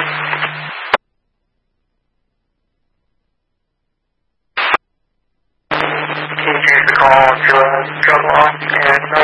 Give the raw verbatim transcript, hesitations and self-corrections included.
Can you change the call to a drop off and no